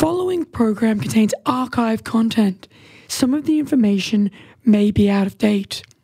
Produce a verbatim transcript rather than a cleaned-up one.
following program contains archive content. Some of the information may be out of date.